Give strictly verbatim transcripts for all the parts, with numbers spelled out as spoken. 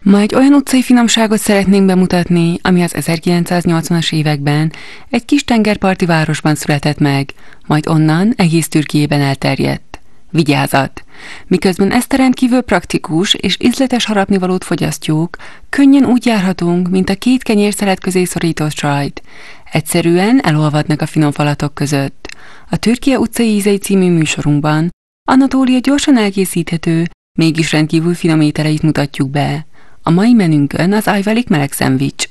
Ma egy olyan utcai finomságot szeretnénk bemutatni, ami az ezerkilencszáznyolcvanas években egy kis tengerparti városban született meg, majd onnan egész Türkiében elterjedt. Vigyázat! Miközben ezt a rendkívül praktikus és ízletes harapnivalót fogyasztjuk, könnyen úgy járhatunk, mint a két kenyérszelet közé szorított sajt. Egyszerűen elolvadnak a finom falatok között. A Türkia utcai ízei című műsorunkban Anatólia gyorsan elkészíthető, mégis rendkívül finom ételeit mutatjuk be. A mai menünkön az Ayvalık meleg szendvics.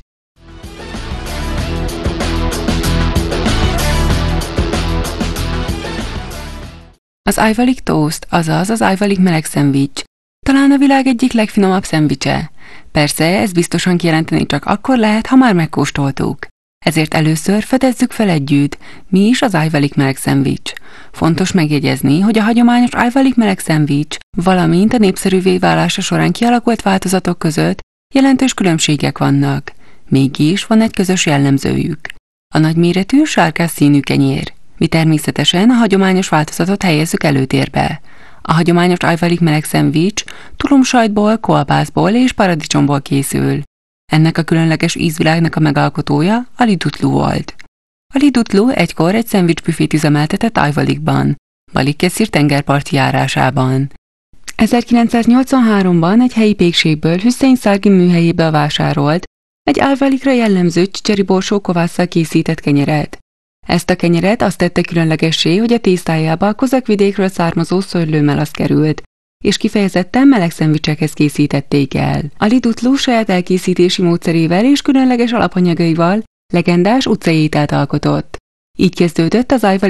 Az Ayvalık toast, azaz az Ayvalık meleg szendvics, talán a világ egyik legfinomabb szendvicse. Persze, ez biztosan kijelenteni csak akkor lehet, ha már megkóstoltuk. Ezért először fedezzük fel együtt, mi is az Ayvalık meleg szendvics. Fontos megjegyezni, hogy a hagyományos Ayvalık meleg szendvics, valamint a népszerűvé válása során kialakult változatok között jelentős különbségek vannak. Mégis van egy közös jellemzőjük. A nagyméretű, sárgás színű kenyér. Mi természetesen a hagyományos változatot helyezzük előtérbe. A hagyományos Ayvalık meleg szendvics tulumsajtból, kolbászból és paradicsomból készül. Ennek a különleges ízvilágnak a megalkotója Ali Dutlu volt. Ali Dutlu egykor egy szendvicsbüfét üzemeltetett Ayvalıkban, Balıkesir tengerparti járásában. ezerkilencszáznyolcvanháromban egy helyi pékségből Hüssein Sargin műhelyéből vásárolt egy Ayvalıkra jellemző csicseri borsó kovásszal készített kenyeret. Ezt a kenyeret azt tette különlegessé, hogy a tésztájába a kozakvidékről származó szőlőmelasz került, és kifejezetten meleg szendvicsekhez készítették el. Ali Dutlu saját elkészítési módszerével és különleges alapanyagaival legendás utcai ételt alkotott. Így kezdődött az Ayvalık